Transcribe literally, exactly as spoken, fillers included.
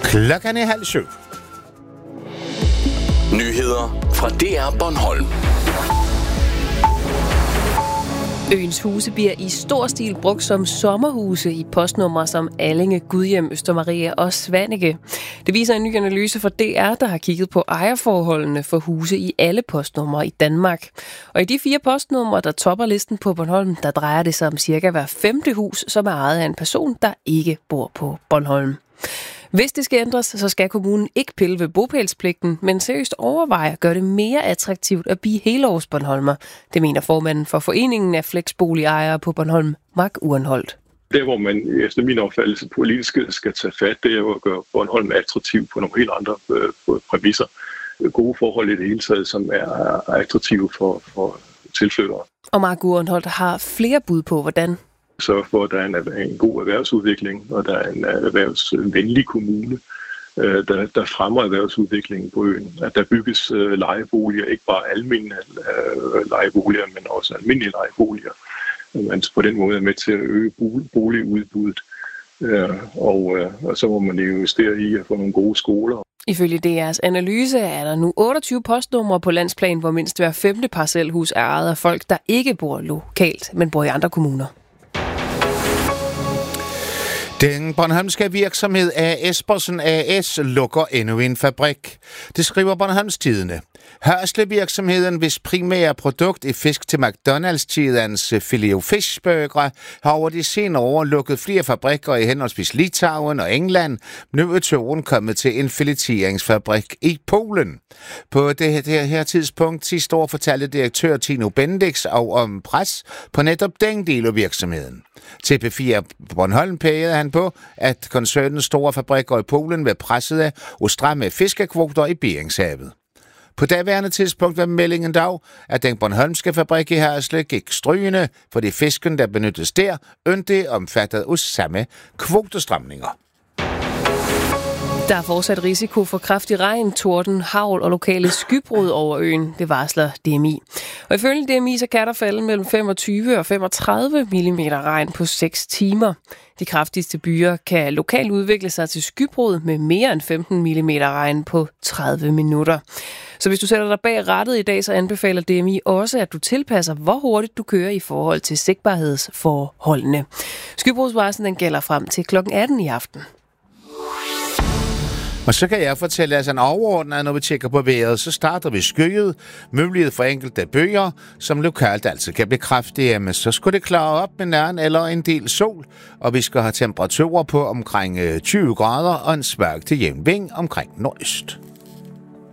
Klokken er halv syv. Nyheder fra D R Bornholm. Øens huse bliver i stor stil brugt som sommerhuse i postnumre som Allinge, Gudhjem, Østermarie og Svaneke. Det viser en ny analyse fra D R, der har kigget på ejerforholdene for huse i alle postnumre i Danmark. Og i de fire postnumre, der topper listen på Bornholm, der drejer det sig om cirka hver femte hus, som er ejet af en person, der ikke bor på Bornholm. Hvis det skal ændres, så skal kommunen ikke pille ved bopælspligten, men seriøst overveje at gøre det mere attraktivt at blive helårsbornholmer. Det mener formanden for Foreningen af Flexboligejere på Bornholm, Mark Urenholdt. Der, hvor man efter min opfattelse politisk skal tage fat, det er jo at gøre Bornholm attraktiv på nogle helt andre øh, præmisser. Gode forhold i det hele taget, som er attraktive for, for tilflyttere. Og Mark Urenholdt har flere bud på, hvordan sørge for, at der er en, en god erhvervsudvikling, og der er en erhvervsvenlig kommune, øh, der, der fremmer erhvervsudviklingen på øen. At der bygges øh, lejeboliger, ikke bare almindelige øh, lejeboliger, men også almindelige lejeboliger. Man på den måde er med til at øge boligudbuddet, øh, og, øh, og så må man investere i at få nogle gode skoler. Ifølge D R's analyse er der nu otteogtyve postnumre på landsplan, hvor mindst hver femte parcelhus er ejet af folk, der ikke bor lokalt, men bor i andre kommuner. Den bornholmske virksomhed A. Espersen A S lukker endnu en fabrik. Det skriver Bornholms Tidende. Hørslev-virksomheden, hvis primære produkt er fisk til McDonald's-tidens Filet-O-Fish-burgere, har over de senere år lukket flere fabrikker i henholdsvis Litauen og England. Nu er turen kommet til en fileteringsfabrik i Polen. På det her, her tidspunkt sidste år fortalte direktør Tino Bendix og om pres på netop den del af virksomheden. Til P fire Bornholm pegede han på, at koncernens store fabrikker i Polen var presset af og stramme fiskekvoter i Beringshavet. På daværende tidspunkt var meldingen dog, at den bornholmske fabrik i Hørslev gik strygende, for de fisken, der benyttes der, ønte omfattet af samme kvotestramninger. Der er fortsat risiko for kraftig regn, torden, hagl og lokale skybrud over øen, det varsler D M I. Og ifølge D M I så kan der falde mellem femogtyve og femogtredive millimeter regn på seks timer. De kraftigste byer kan lokalt udvikle sig til skybrud med mere end femten millimeter regn på tredive minutter. Så hvis du sætter dig bag rattet i dag, så anbefaler D M I også, at du tilpasser, hvor hurtigt du kører i forhold til sigtbarhedsforholdene. Skybrudsvarslen den gælder frem til klokken atten i aften. Og så kan jeg fortælle jer sådan overordnet, når vi tjekker på vejret, så starter vi skyet, mulighed for enkelte bøger, som lokalt altid kan blive kraftige, men så skulle det klare op med næren eller en del sol, og vi skal have temperaturer på omkring tyve grader og en svag til jævn vind omkring nordøst.